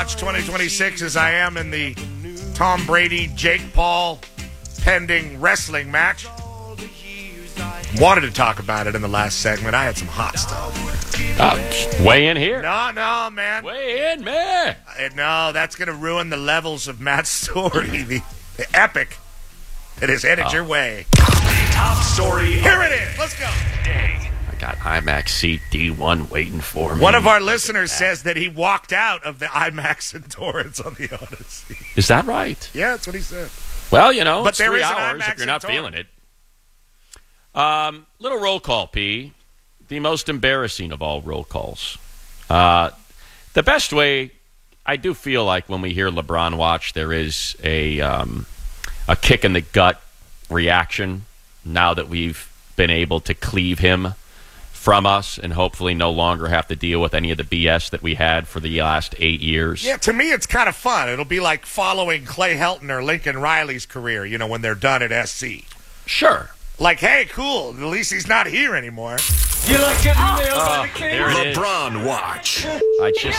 2026 as I am in the Tom Brady, Jake Paul pending wrestling match. Wanted to talk about it in the last segment. I had some hot stuff. Weigh in here. No, man. Weigh in, man. No, that's going to ruin the levels of Matt's story. The epic that is headed your way. Top story. Here it is. Let's go. I got IMAX seat D1 waiting for me. One of our listeners says that he walked out of the IMAX in Torrance on the Odyssey. Is that right? Yeah, that's what he said. Well, But it's there 3 is an hours IMAX if you're not in feeling it. Little roll call, P. The most embarrassing of all roll calls. The best way, I do feel like when we hear LeBron watch, there is a kick in the gut reaction now that we've been able to cleave him from us and hopefully no longer have to deal with any of the BS that we had for the last 8 years. Yeah, to me it's kind of fun. It'll be like following Clay Helton or Lincoln Riley's career, when they're done at SC. Sure. Like, hey, cool, at least he's not here anymore. You like getting nailed by the king? There it is. LeBron Watch. I just...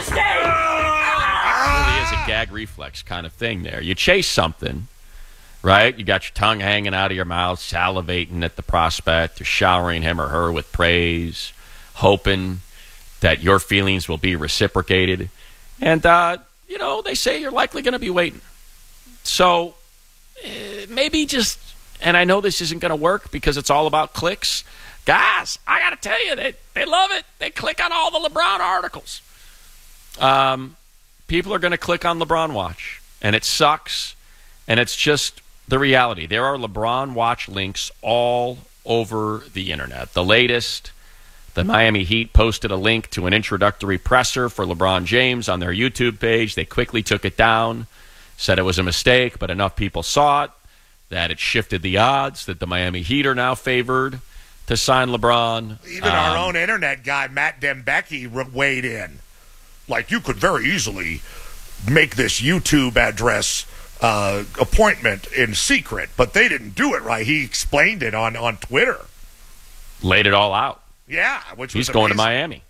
It really is a gag reflex kind of thing there. You chase something, right? You got your tongue hanging out of your mouth, salivating at the prospect, or showering him or her with praise, hoping that your feelings will be reciprocated. And, they say you're likely going to be waiting. So maybe just, and I know this isn't going to work because it's all about clicks. Guys, I got to tell you, they love it. They click on all the LeBron articles. People are going to click on LeBron Watch, and it sucks, and it's just the reality. There are LeBron Watch links all over the internet. The latest, the Miami Heat posted a link to an introductory presser for LeBron James on their YouTube page. They quickly took it down, said it was a mistake, but enough people saw it that it shifted the odds that the Miami Heat are now favored to sign LeBron. Even our own internet guy, Matt Dembecki, weighed in. Like, you could very easily make this YouTube address appointment in secret, but they didn't do it right. He explained it on Twitter. Laid it all out. Yeah, which was He's going to amazing. Miami.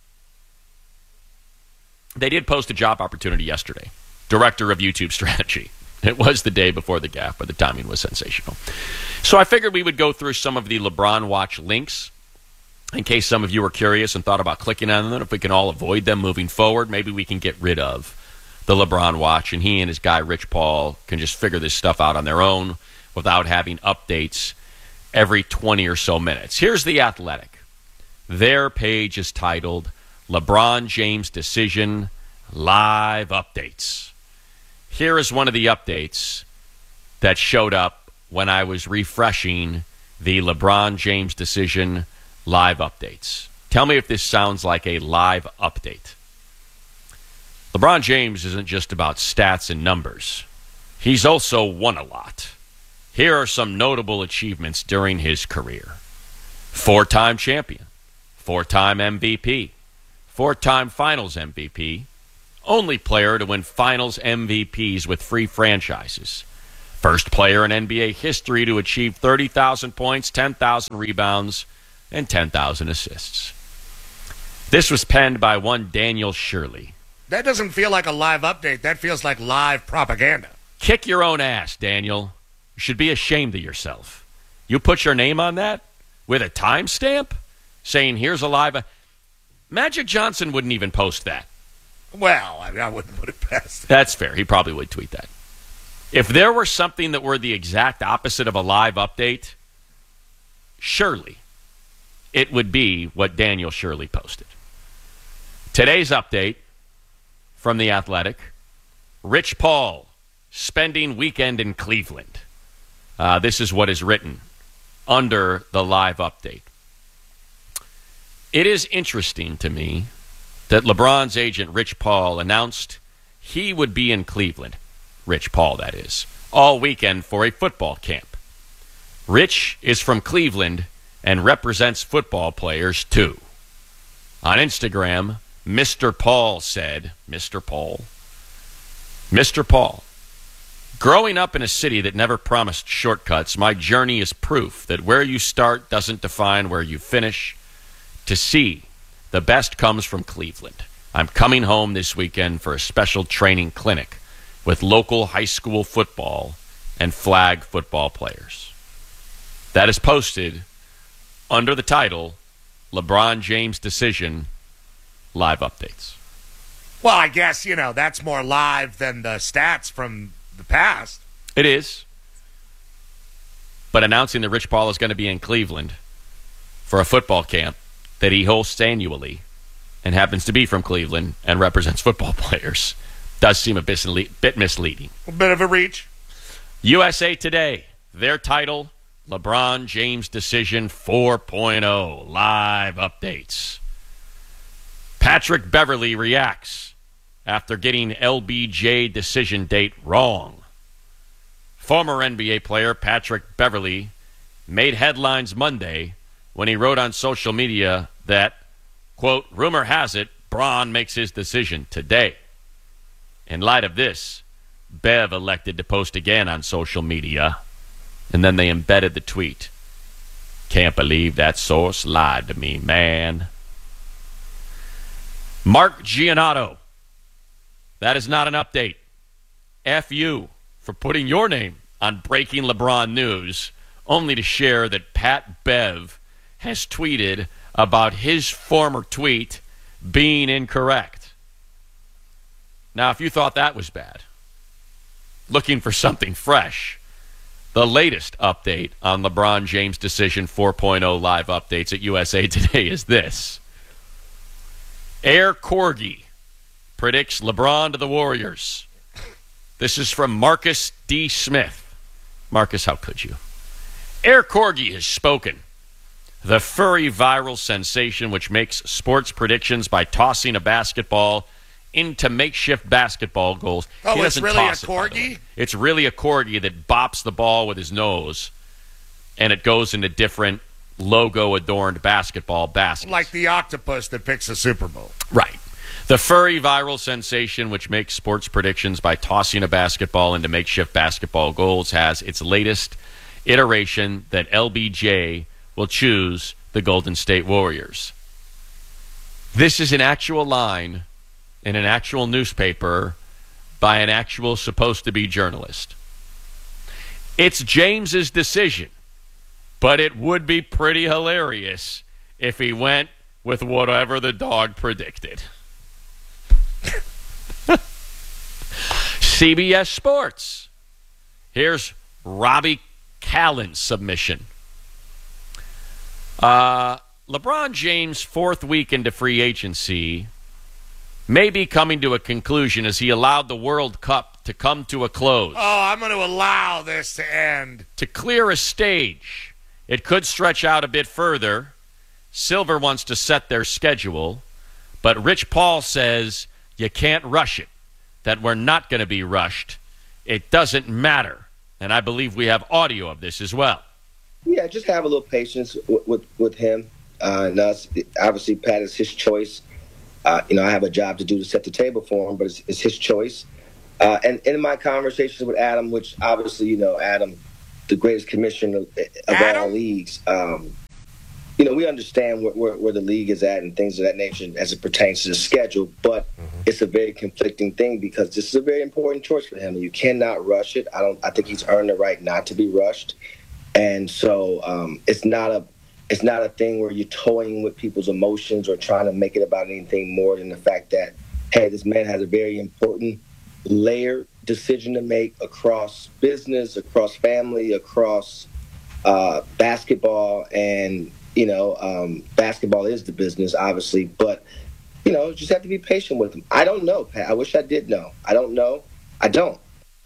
They did post a job opportunity yesterday. Director of YouTube strategy. It was the day before the gaffe, but the timing was sensational. So I figured we would go through some of the LeBron Watch links in case some of you were curious and thought about clicking on them. If we can all avoid them moving forward, maybe we can get rid of the LeBron Watch, and he and his guy Rich Paul can just figure this stuff out on their own without having updates every 20 or so minutes. Here's The Athletic. Their page is titled LeBron James Decision Live Updates. Here is one of the updates that showed up when I was refreshing the LeBron James Decision Live Updates. Tell me if this sounds like a live update. LeBron James isn't just about stats and numbers. He's also won a lot. Here are some notable achievements during his career. 4-time champion, 4-time MVP, 4-time Finals MVP, only player to win Finals MVPs with free franchises, first player in NBA history to achieve 30,000 points, 10,000 rebounds, and 10,000 assists. This was penned by one Daniel Shirley. That doesn't feel like a live update. That feels like live propaganda. Kick your own ass, Daniel. You should be ashamed of yourself. You put your name on that with a timestamp saying, here's a live... Magic Johnson wouldn't even post that. Well, I wouldn't put it past him. That's fair. He probably would tweet that. If there were something that were the exact opposite of a live update, surely it would be what Daniel Shirley posted. Today's update from The Athletic, Rich Paul spending weekend in Cleveland. This is what is written under the live update. It is interesting to me that LeBron's agent, Rich Paul, announced he would be in Cleveland, Rich Paul, that is, all weekend for a football camp. Rich is from Cleveland and represents football players, too. On Instagram, Mr. Paul said, Mr. Paul, growing up in a city that never promised shortcuts, my journey is proof that where you start doesn't define where you finish. To see, the best comes from Cleveland. I'm coming home this weekend for a special training clinic with local high school football and flag football players. That is posted under the title, LeBron James Decision, Live Updates. Well, I guess, that's more live than the stats from the past. It is. But announcing that Rich Paul is going to be in Cleveland for a football camp that he hosts annually and happens to be from Cleveland and represents football players does seem a bit misleading. A bit of a reach. USA Today, their title, LeBron James Decision 4.0, Live Updates. Patrick Beverley reacts after getting LBJ decision date wrong. Former NBA player Patrick Beverley made headlines Monday when he wrote on social media that, quote, rumor has it, Bron makes his decision today. In light of this, Bev elected to post again on social media, and then they embedded the tweet. Can't believe that source lied to me, man. Mark Giannotto. That is not an update. F you for putting your name on Breaking LeBron News, only to share that Pat Bev has tweeted about his former tweet being incorrect. Now, if you thought that was bad, looking for something fresh, the latest update on LeBron James Decision 4.0 Live Updates at USA Today is this. Air Corgi predicts LeBron to the Warriors. This is from Marcus D. Smith. Marcus, how could you? Air Corgi has spoken. The furry viral sensation which makes sports predictions by tossing a basketball into makeshift basketball goals. Oh, it's really a corgi? It's really a corgi that bops the ball with his nose, and it goes into different logo-adorned basketball baskets. Like the octopus that picks the Super Bowl. Right. The furry viral sensation which makes sports predictions by tossing a basketball into makeshift basketball goals has its latest iteration that LBJ will choose the Golden State Warriors. This is an actual line in an actual newspaper by an actual supposed-to-be journalist. It's James's decision, but it would be pretty hilarious if he went with whatever the dog predicted. CBS Sports. Here's Robbie Callen's submission. LeBron James' fourth week into free agency may be coming to a conclusion as he allowed the World Cup to come to a close. Oh, I'm going to allow this to end. To clear a stage, it could stretch out a bit further. Silver wants to set their schedule, but Rich Paul says you can't rush it, that we're not going to be rushed. It doesn't matter, and I believe we have audio of this as well. Yeah, just have a little patience with him and us. Obviously, Pat is his choice. I have a job to do to set the table for him, but it's his choice. And in my conversations with Adam, which obviously, Adam, the greatest commissioner of all leagues, we understand where the league is at and things of that nature as it pertains to the schedule, but it's a very conflicting thing because this is a very important choice for him. You cannot rush it. I think he's earned the right not to be rushed. And so it's not a thing where you're toying with people's emotions or trying to make it about anything more than the fact that, hey, this man has a very important layered decision to make across business, across family, across basketball. And, basketball is the business, obviously. But, just have to be patient with him. I don't know, Pat. I wish I did know. I don't know. I don't.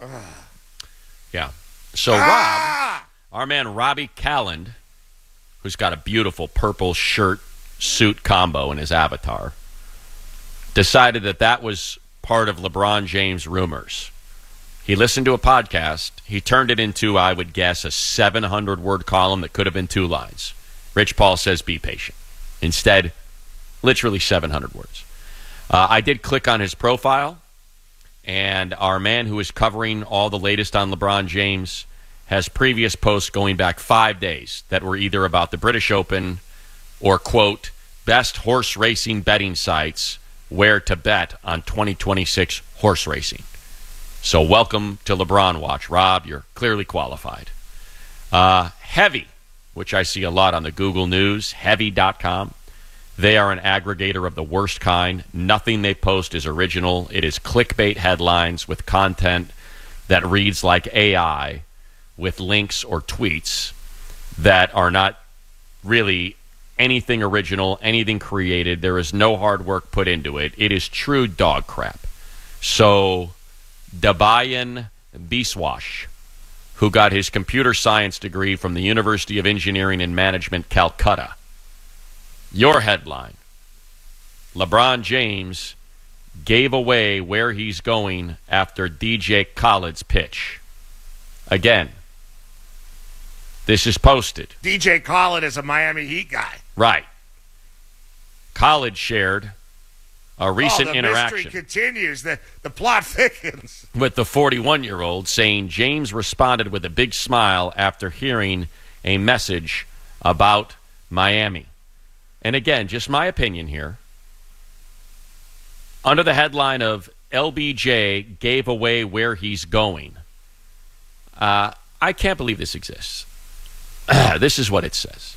Yeah. So, Rob, our man Robbie Callen, who's got a beautiful purple shirt suit combo in his avatar, decided that was part of LeBron James rumors. He listened to a podcast. He turned it into, I would guess, a 700-word column that could have been 2 lines. Rich Paul says, be patient. Instead, literally 700 words. I did click on his profile, and our man who is covering all the latest on LeBron James has previous posts going back 5 days that were either about the British Open or, quote, best horse racing betting sites where to bet on 2026 horse racing. So welcome to LeBron Watch. Rob, you're clearly qualified. Heavy, which I see a lot on the Google News, heavy.com. They are an aggregator of the worst kind. Nothing they post is original. It is clickbait headlines with content that reads like AI with links or tweets that are not really anything original, anything created. There is no hard work put into it. It is true dog crap. So, Dabayan Biswas, who got his computer science degree from the University of Engineering and Management, Calcutta. Your headline, LeBron James gave away where he's going after DJ Khaled's pitch. Again, this is posted. DJ Khaled is a Miami Heat guy. Right. Khaled shared a recent interaction. The mystery continues. The plot thickens. With the 41-year-old saying James responded with a big smile after hearing a message about Miami. And again, just my opinion here. Under the headline of LBJ gave away where he's going, I can't believe this exists. This is what it says.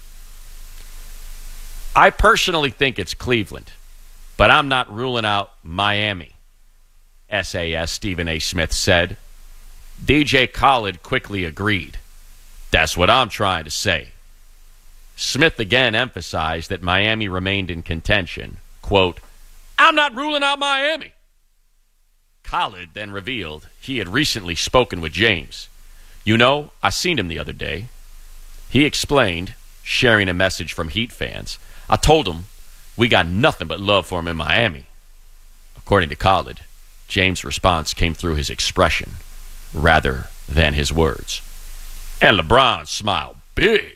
I personally think it's Cleveland, but I'm not ruling out Miami. SAS Stephen A. Smith said. DJ Khaled quickly agreed. That's what I'm trying to say. Smith again emphasized that Miami remained in contention. Quote, I'm not ruling out Miami. Khaled then revealed he had recently spoken with James. You know, I seen him the other day. He explained, sharing a message from Heat fans. I told him we got nothing but love for him in Miami. According to Khaled, James' response came through his expression rather than his words. And LeBron smiled big.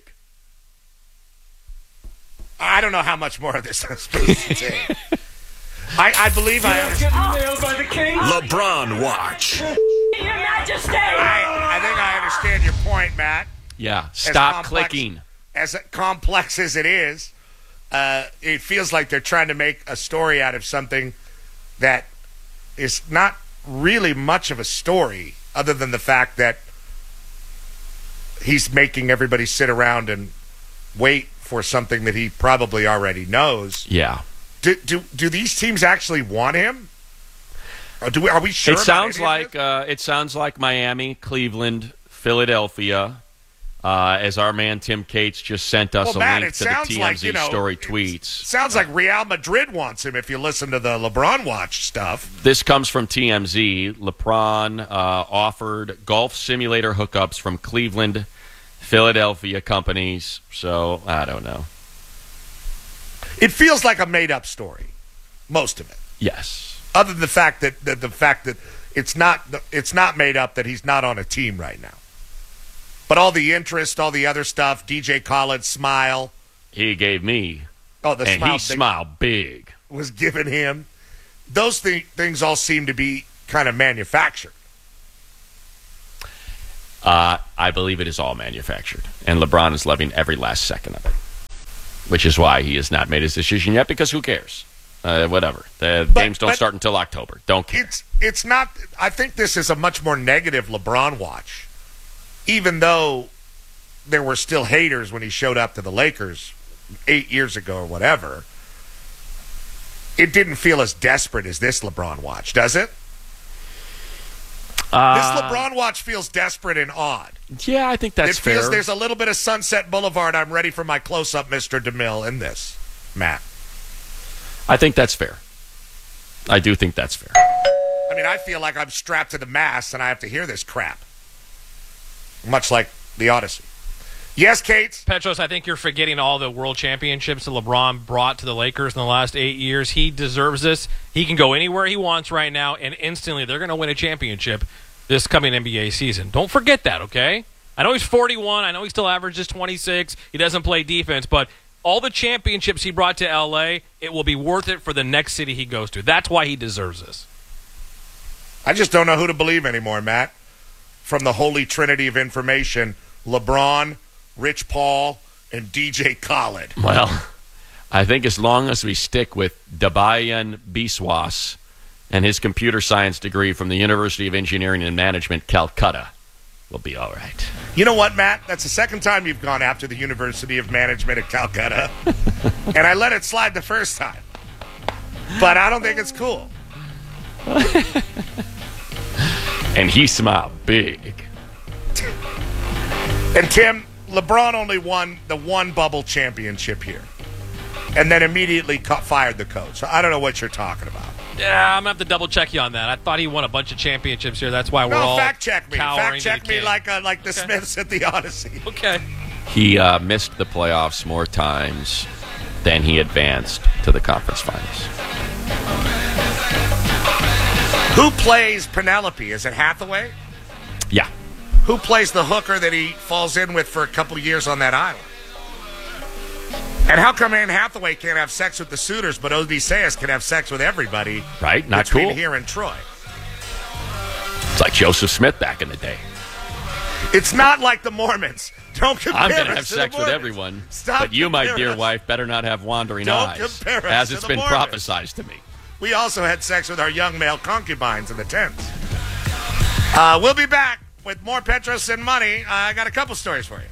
I don't know how much more of this I'm supposed to say. I believe I understand. Nailed by the king. LeBron Watch. Your Majesty! I think I understand your point, Matt. Yeah, stop clicking. As complex as it is, it feels like they're trying to make a story out of something that is not really much of a story, other than the fact that he's making everybody sit around and wait for something that he probably already knows. Yeah. Do these teams actually want him? Or are we sure? It sounds like Miami, Cleveland, Philadelphia. As our man Tim Cates just sent us Matt, link to the TMZ story tweets. Sounds like Real Madrid wants him if you listen to the LeBron Watch stuff. This comes from TMZ. LeBron offered golf simulator hookups from Cleveland, Philadelphia companies. So, I don't know. It feels like a made-up story, most of it. Yes. Other than the fact that it's not made up that he's not on a team right now. But all the interest, all the other stuff, DJ Khaled's smile. He gave me. Oh, the and smile he smiled big. Was given him. Those things all seem to be kind of manufactured. I believe it is all manufactured. And LeBron is loving every last second of it. Which is why he has not made his decision yet, because who cares? Whatever. The games don't start until October. Don't care. It's not. I think this is a much more negative LeBron watch. Even though there were still haters when he showed up to the Lakers 8 years ago or whatever, it didn't feel as desperate as this LeBron watch, does it? This LeBron watch feels desperate and odd. Yeah, I think that's fair. It feels there's a little bit of Sunset Boulevard. I'm ready for my close-up, Mr. DeMille, in this, Matt. I think that's fair. I do think that's fair. I mean, I feel like I'm strapped to the mast and I have to hear this crap. Much like the Odyssey. Yes, Kate? Petros, I think you're forgetting all the world championships that LeBron brought to the Lakers in the last 8 years. He deserves this. He can go anywhere he wants right now, and instantly they're going to win a championship this coming NBA season. Don't forget that, okay? I know he's 41. I know he still averages 26. He doesn't play defense, but all the championships he brought to L.A., it will be worth it for the next city he goes to. That's why he deserves this. I just don't know who to believe anymore, Matt. From the holy trinity of information, LeBron, Rich Paul, and DJ Khaled. Well, I think as long as we stick with Dabayan Biswas and his computer science degree from the University of Engineering and Management, Calcutta, we'll be all right. You know what, Matt? That's the second time you've gone after the University of Management at Calcutta. And I let it slide the first time. But I don't think it's cool. And he smiled big. And Tim, LeBron only won the one bubble championship here. And then immediately fired the coach. So I don't know what you're talking about. Yeah, I'm going to have to double check you on that. I thought he won a bunch of championships here. That's why we're all fact check me. cowering Fact check to the me king. like the Smiths at the Odyssey. Okay. He missed the playoffs more times than he advanced to the conference finals. Who plays Penelope? Is it Hathaway? Yeah. Who plays the hooker that he falls in with for a couple of years on that island? And how come Anne Hathaway can't have sex with the suitors, but Odysseus can have sex with everybody? Right? Not between cool. here and Troy. It's like Joseph Smith back in the day. It's not like the Mormons. Don't compare I'm going to us have to sex the with Mormons. everyone. Stop but you, my comparing dear us. wife, better not have wandering Don't eyes, compare us as to it's the been Mormons. prophesied to me. We also had sex with our young male concubines in the tents. We'll be back with more Petros and money. I got a couple stories for you.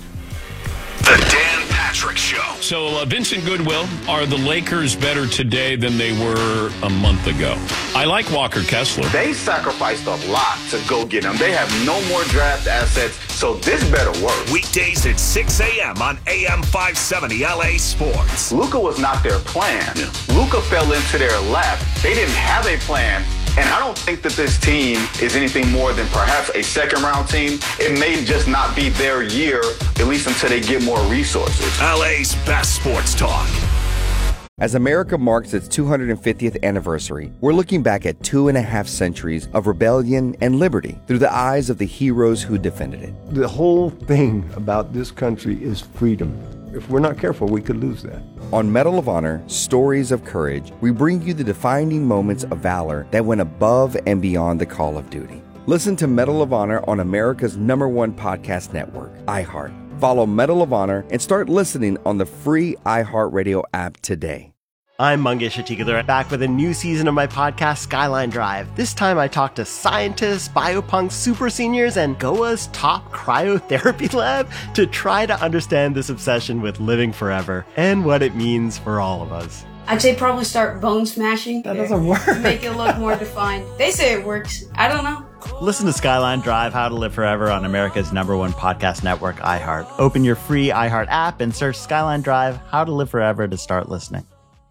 The Dan Patrick Show. So, Vincent Goodwill, are the Lakers better today than they were a month ago? I like Walker Kessler. They sacrificed a lot to go get him. They have no more draft assets, so this better work. Weekdays at 6 a.m. on AM 570 LA Sports. Luka was not their plan. Luka fell into their lap. They didn't have a plan. And I don't think that this team is anything more than perhaps a second-round team. It may just not be their year, at least until they get more resources. LA's best sports talk. As America marks its 250th anniversary, we're looking back at 2.5 centuries of rebellion and liberty through the eyes of the heroes who defended it. The whole thing about this country is freedom. If we're not careful, we could lose that. On Medal of Honor, Stories of Courage, we bring you the defining moments of valor that went above and beyond the call of duty. Listen to Medal of Honor on America's #1 podcast network, iHeart. Follow Medal of Honor and start listening on the free iHeartRadio app today. I'm Mangesh Atikadar, back with a new season of my podcast, Skyline Drive. This time I talk to scientists, biopunks, super seniors, and Goa's top cryotherapy lab to try to understand this obsession with living forever and what it means for all of us. I'd say probably start bone smashing. That doesn't work. Make it look more defined. They say it works. I don't know. Listen to Skyline Drive, How to Live Forever on America's #1 podcast network, iHeart. Open your free iHeart app and search Skyline Drive, How to Live Forever to start listening.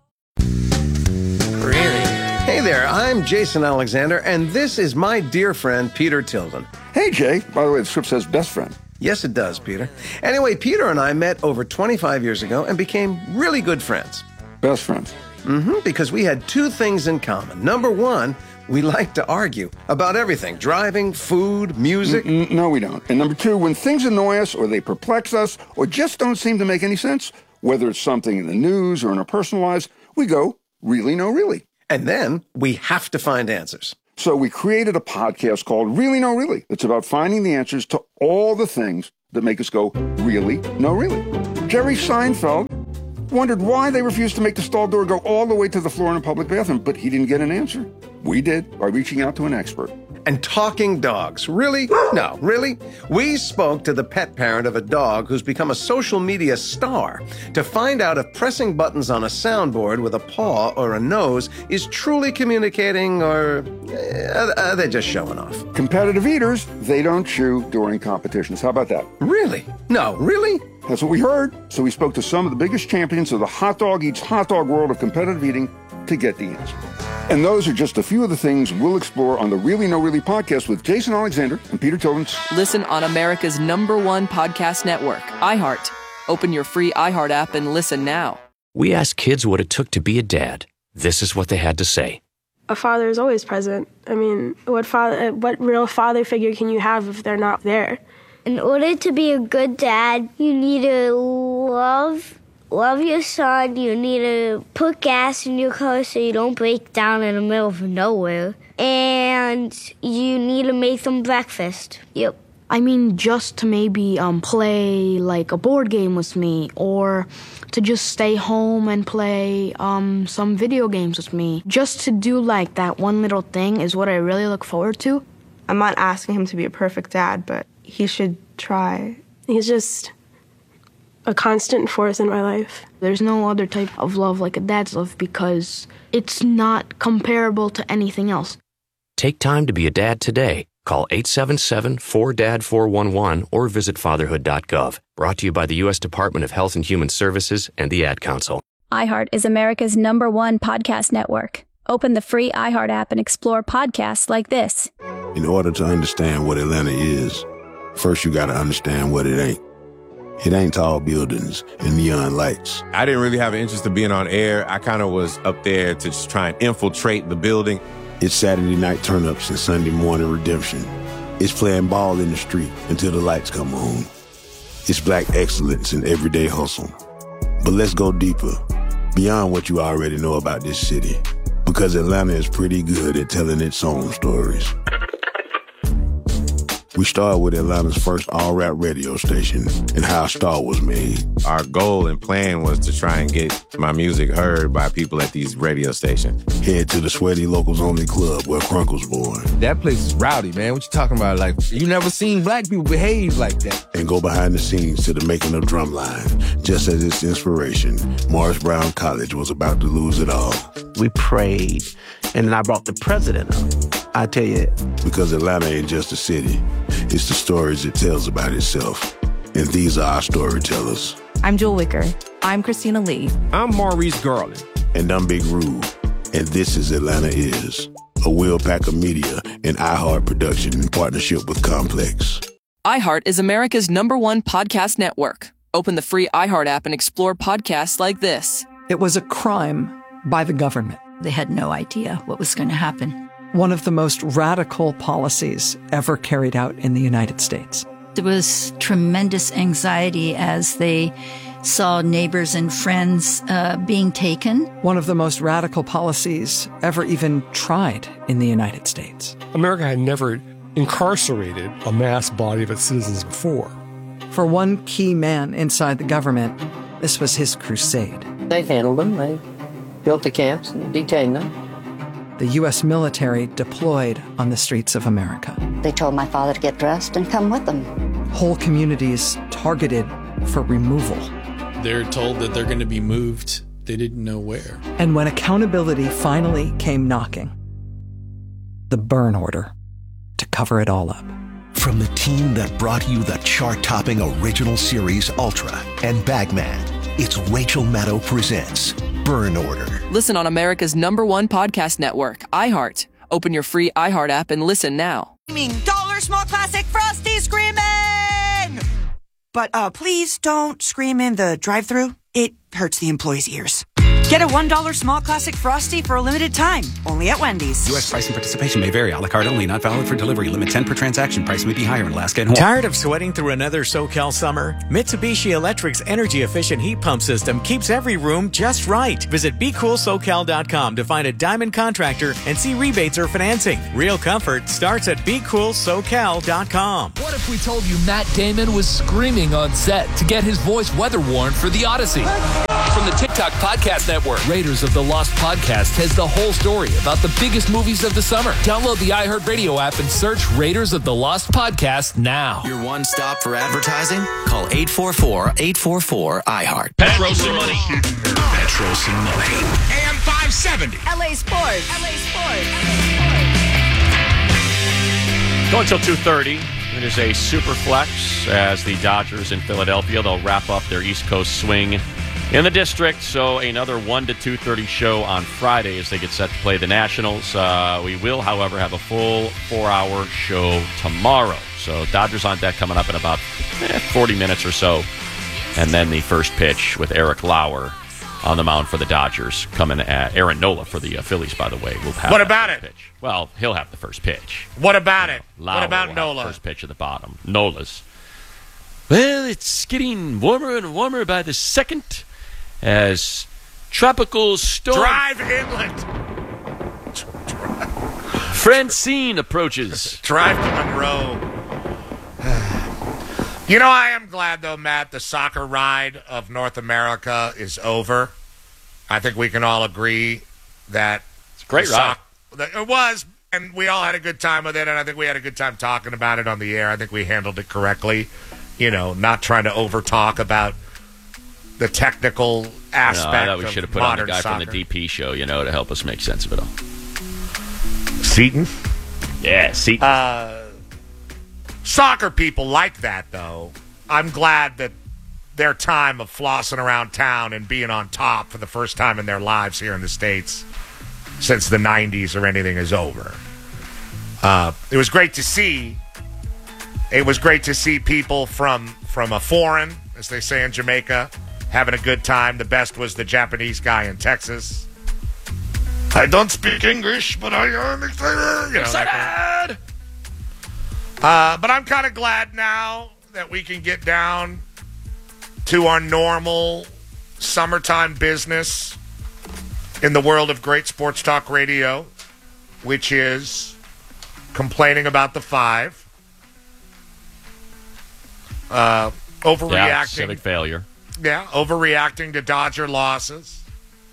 Hey there, I'm Jason Alexander, and this is my dear friend, Peter Tilden. Hey, Jay. By the way, the script says best friend. Yes, it does, Peter. Anyway, Peter and I met over 25 years ago and became really good friends. Best friends. Because we had two things in common. Number one, we like to argue about everything. Driving, food, music. No, we don't. And number two, when things annoy us or they perplex us or just don't seem to make any sense, whether it's something in the news or in our personal lives, we go, really, no, really. And then we have to find answers. So we created a podcast called Really, No, Really. It's about finding the answers to all the things that make us go, really, no, really. Jerry Seinfeld wondered why they refused to make the stall door go all the way to the floor in a public bathroom, but he didn't get an answer. We did by reaching out to an expert. And talking dogs. Really? No, really? We spoke to the pet parent of a dog who's become a social media star to find out if pressing buttons on a soundboard with a paw or a nose is truly communicating or are they just showing off? Competitive eaters, they don't chew during competitions. How about that? Really? No, really? That's what we heard. So we spoke to some of the biggest champions of the hot dog eats hot dog world of competitive eating to get the answer. And those are just a few of the things we'll explore on the Really No Really podcast with Jason Alexander and Peter Tilden. Listen on America's #1 podcast network, iHeart. Open your free iHeart app and listen now. We asked kids what it took to be a dad. This is what they had to say. A father is always present. I mean, what real father figure can you have if they're not there? In order to be a good dad, you need to love your son. You need to put gas in your car so you don't break down in the middle of nowhere. And you need to make them breakfast. Yep. I mean, just to maybe play like a board game with me, or to just stay home and play some video games with me. Just to do like that one little thing is what I really look forward to. I'm not asking him to be a perfect dad, but he should try. He's just a constant force in my life. There's no other type of love like a dad's love because it's not comparable to anything else. Take time to be a dad today. Call 877-4DAD-411 or visit fatherhood.gov. Brought to you by the U.S. Department of Health and Human Services and the Ad Council. iHeart is America's #1 podcast network. Open the free iHeart app and explore podcasts like this. In order to understand what Atlanta is, first you got to understand what it ain't. It ain't tall buildings and neon lights. I didn't really have an interest in being on air. I kind of was up there to just try and infiltrate the building. It's Saturday night turn-ups and Sunday morning redemption. It's playing ball in the street until the lights come on. It's black excellence in everyday hustle. But let's go deeper, beyond what you already know about this city, because Atlanta is pretty good at telling its own stories. We started with Atlanta's first all-rap radio station and how a star was made. Our goal and plan was to try and get my music heard by people at these radio stations. Head to the Sweaty Locals Only Club where Crunk was born. That place is rowdy, man. What you talking about? Like, you never seen black people behave like that. And go behind the scenes to the making of Drumline. Just as its inspiration, Morris Brown College was about to lose it all. We prayed, and then I brought the president up. I tell you. Because Atlanta ain't just a city. It's the stories it tells about itself. And these are our storytellers. I'm Jewel Wicker. I'm Christina Lee. I'm Maurice Garland. And I'm Big Rube. And this is Atlanta Is, a Will Packer Media and iHeart production in partnership with Complex. iHeart is America's #1 podcast network. Open the free iHeart app and explore podcasts like this. It was a crime by the government. They had no idea what was going to happen. One of the most radical policies ever carried out in the United States. There was tremendous anxiety as they saw neighbors and friends being taken. One of the most radical policies ever even tried in the United States. America had never incarcerated a mass body of its citizens before. For one key man inside the government, this was his crusade. They handled them. They built the camps and detained them. The U.S. military deployed on the streets of America. They told my father to get dressed and come with them. Whole communities targeted for removal. They're told that they're going to be moved. They didn't know where. And when accountability finally came knocking, the burn order to cover it all up. From the team that brought you the chart-topping original series Ultra and Bagman, it's Rachel Maddow presents Burn Order. Listen on America's #1 podcast network, iHeart. Open your free iHeart app and listen now. $1 small classic Frosty screaming! But please don't scream in the drive-thru. It hurts the employees' ears. Get a $1 small classic Frosty for a limited time, only at Wendy's. U.S. price and participation may vary. A la carte only, not valid for delivery. Limit 10 per transaction. Price may be higher in Alaska and Hawaii. Tired of sweating through another SoCal summer? Mitsubishi Electric's energy-efficient heat pump system keeps every room just right. Visit BeCoolSoCal.com to find a Diamond contractor and see rebates or financing. Real comfort starts at BeCoolSoCal.com. What if we told you Matt Damon was screaming on set to get his voice weather-worn for The Odyssey? From the TikTok Podcast Network, Raiders of the Lost Podcast has the whole story about the biggest movies of the summer. Download the iHeartRadio app and search Raiders of the Lost Podcast now. Your one stop for advertising? Call 844-844-iHeart. Petros and money. Petros and money. AM 570. LA Sports. LA Sports. Going until 2:30. It is a super flex as the Dodgers in Philadelphia. They'll wrap up their East Coast swing in the district, so another 1 to 2:30 show on Friday as they get set to play the Nationals. We will, however, have a full 4-hour show tomorrow. So Dodgers on deck coming up in about 40 minutes or so. And then the first pitch with Eric Lauer on the mound for the Dodgers coming at Aaron Nola for the Phillies, by the way. Will have what about it? Pitch. Well, he'll have the first pitch. What about it? Lauer what about will Nola? Have the first pitch at the bottom. Nola's. Well, it's getting warmer and warmer by the second as tropical storm Drive inland. Francine approaches. Drive to Monroe. You know, I am glad, though, Matt, the soccer ride of North America is over. I think we can all agree that it's a great ride. It was, and we all had a good time with it, and I think we had a good time talking about it on the air. I think we handled it correctly, you know, not trying to over-talk about the technical aspect of modern soccer. I thought we should have put on the guy from the DP show, you know, to help us make sense of it all. Seton? Yeah, Seton. Soccer people like that, though. I'm glad that their time of flossing around town and being on top for the first time in their lives here in the States since the 90s or anything is over. It was great to see. It was great to see people from a foreign, as they say in Jamaica, having a good time. The best was the Japanese guy in Texas. I don't speak English, but I am excited. You know, excited! But I'm kind of glad now that we can get down to our normal summertime business in the world of great sports talk radio, which is complaining about the five. Overreacting. Yeah, civic failure. Yeah, overreacting to Dodger losses.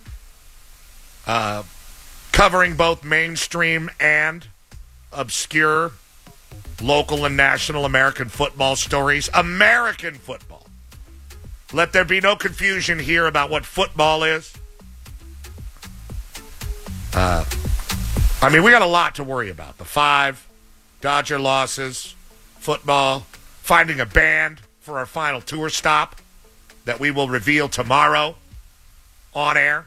Covering both mainstream and obscure local and national American football stories. American football. Let there be no confusion here about what football is. I mean, we got a lot to worry about. The five, Dodger losses, football, finding a band for our final tour stop that we will reveal tomorrow on air.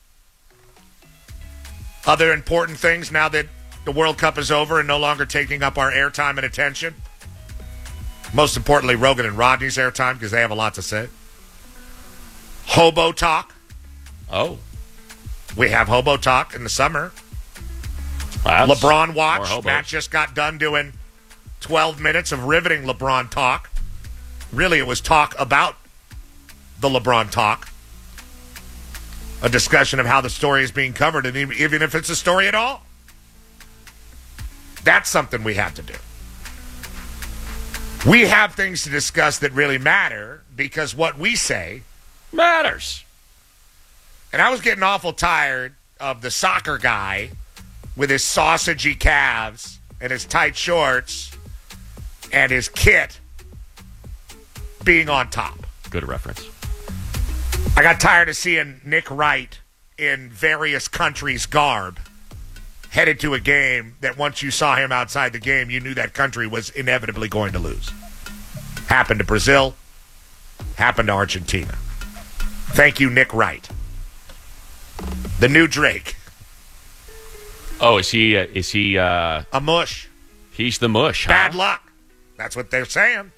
Other important things now that the World Cup is over and no longer taking up our airtime and attention. Most importantly, Rogan and Rodney's airtime because they have a lot to say. Hobo Talk. Oh. We have Hobo Talk in the summer. Wow, LeBron Watch. Matt just got done doing 12 minutes of riveting LeBron talk. Really, it was talk about the LeBron talk. A discussion of how the story is being covered, and even if it's a story at all. That's something we have to do. We have things to discuss that really matter because what we say matters. And I was getting awful tired of the soccer guy with his sausagey calves and his tight shorts and his kit being on top. Good reference. I got tired of seeing Nick Wright in various countries' garb headed to a game that once you saw him outside the game, you knew that country was inevitably going to lose. Happened to Brazil. Happened to Argentina. Thank you, Nick Wright. The new Drake. Oh, is he a mush? He's the mush, huh? Bad luck. That's what they're saying.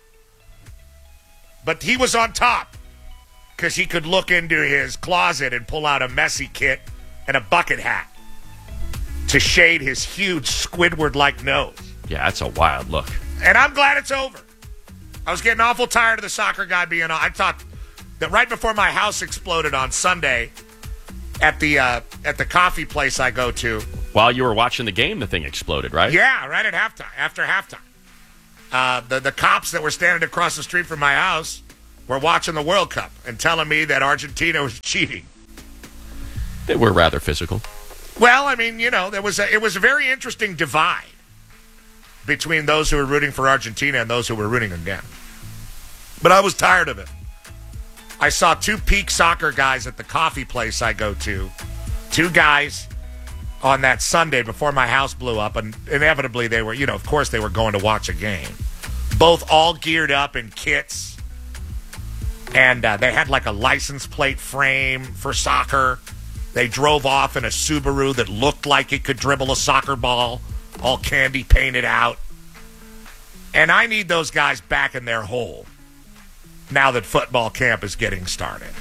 But he was on top because he could look into his closet and pull out a Messi kit and a bucket hat to shade his huge Squidward-like nose. Yeah, that's a wild look. And I'm glad it's over. I was getting awful tired of the soccer guy being on. I thought that right before my house exploded on Sunday at the coffee place I go to. While you were watching the game, the thing exploded, right? Yeah, right at halftime, after halftime. The cops that were standing across the street from my house were watching the World Cup and telling me that Argentina was cheating. They were rather physical. Well, I mean, you know, it was a very interesting divide between those who were rooting for Argentina and those who were rooting against. But I was tired of it. I saw two peak soccer guys at the coffee place I go to. Two guys on that Sunday before my house blew up, and inevitably they were, you know, of course they were going to watch a game. Both all geared up in kits, and they had like a license plate frame for soccer. They drove off in a Subaru that looked like it could dribble a soccer ball, all candy painted out. And I need those guys back in their hole now that football camp is getting started.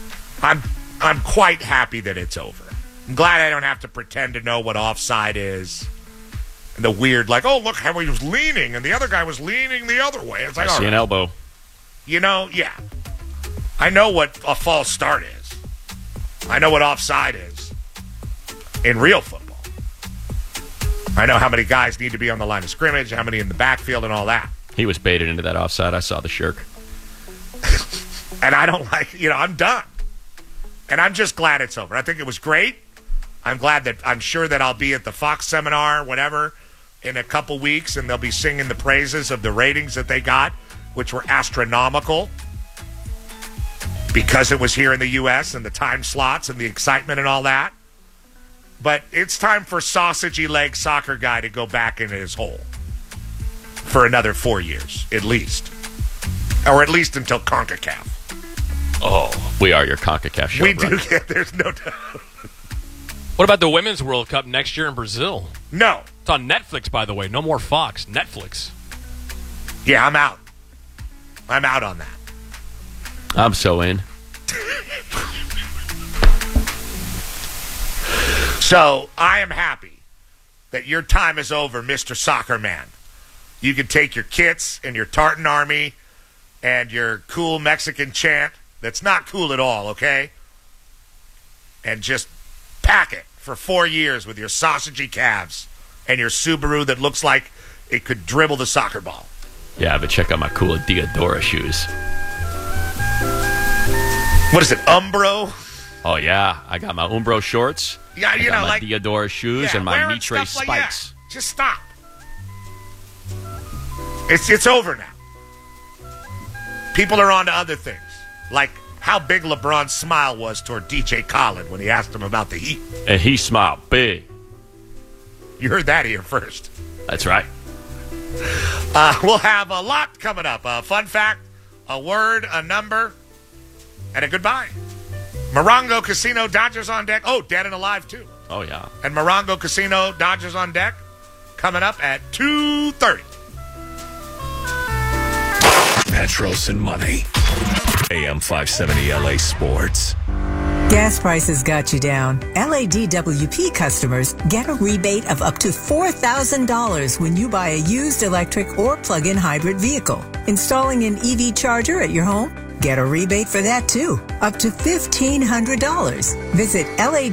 I'm quite happy that it's over. I'm glad I don't have to pretend to know what offside is. And the weird, like, oh, look how he was leaning, and the other guy was leaning the other way. It's like, I see an elbow. You know, yeah. I know what a false start is. I know what offside is in real football. I know how many guys need to be on the line of scrimmage, how many in the backfield, and all that. He was baited into that offside. I saw the shirk. And I don't like, I'm done. And I'm just glad it's over. I think it was great. I'm sure that I'll be at the Fox seminar, whatever, in a couple weeks, and they'll be singing the praises of the ratings that they got, which were astronomical because it was here in the U.S. and the time slots and the excitement and all that. But it's time for sausagey leg soccer guy to go back into his hole for another 4 years, at least. Or at least until CONCACAF. Oh, we are your CONCACAF show. We do, yeah, there's no doubt. What about the Women's World Cup next year in Brazil? No. It's on Netflix, by the way. No more Fox. Netflix. Yeah, I'm out. I'm out on that. I'm so in. So, I am happy that your time is over, Mr. Soccer Man. You can take your kits and your tartan army and your cool Mexican chant that's not cool at all, okay? And just pack it for 4 years with your sausagey calves and your Subaru that looks like it could dribble the soccer ball. Yeah, but check out my cool Diadora shoes. What is it, Umbro? Oh, yeah. I got my Umbro shorts. Yeah, I got my Diadora shoes and my Mitre spikes. Like just stop. It's over now. People are on to other things, like how big LeBron's smile was toward DJ Khaled when he asked him about the Heat. And he smiled big. You heard that here first. That's right. We'll have a lot coming up. A fun fact, a word, a number, and a goodbye. Morongo Casino, Dodgers on deck. Oh, Dead and Alive, too. Oh, yeah. And Morongo Casino, Dodgers on deck, coming up at 2:30. Petros and Money. AM 570 LA Sports. Gas prices got you down. LADWP customers get a rebate of up to $4,000 when you buy a used electric or plug-in hybrid vehicle. Installing an EV charger at your home? Get a rebate for that too, up to $1,500. Visit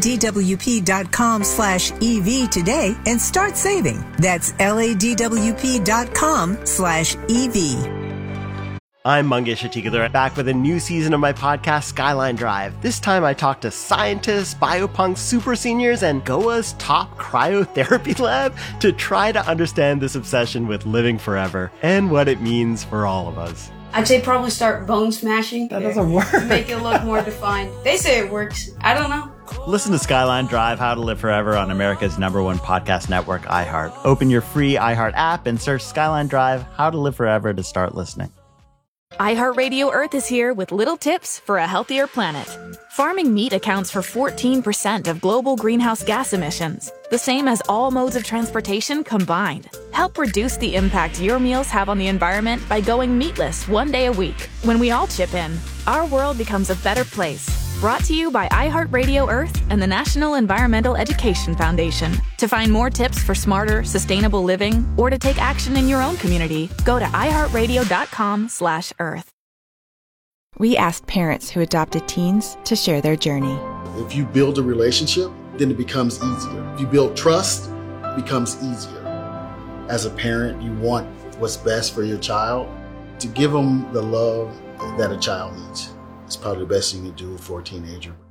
LADWP.com/EV today and start saving. That's LADWP.com/EV. I'm Mangesh Atikadar, back with a new season of my podcast, Skyline Drive. This time I talk to scientists, biopunks, super seniors, and Goa's top cryotherapy lab to try to understand this obsession with living forever and what it means for all of us. I'd say probably start bone smashing. That doesn't work. Make it look more defined. They say it works. I don't know. Listen to Skyline Drive, How to Live Forever on America's #1 podcast network, iHeart. Open your free iHeart app and search Skyline Drive, How to Live Forever to start listening. iHeartRadio Earth is here with little tips for a healthier planet. Farming meat accounts for 14% of global greenhouse gas emissions, the same as all modes of transportation combined. Help reduce the impact your meals have on the environment by going meatless 1 day a week. When we all chip in, our world becomes a better place. Brought to you by iHeartRadio Earth and the National Environmental Education Foundation. To find more tips for smarter, sustainable living, or to take action in your own community, go to iHeartRadio.com/Earth. We asked parents who adopted teens to share their journey. If you build a relationship, then it becomes easier. If you build trust, it becomes easier. As a parent, you want what's best for your child. To give them the love that a child needs. It's probably the best thing you can do for a teenager.